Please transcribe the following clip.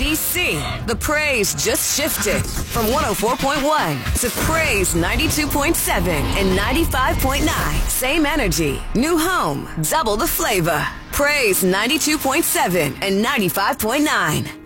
DC. The praise just shifted from 104.1 to praise 92.7 and 95.9. Same energy, new home, double the flavor. Praise 92.7 and 95.9.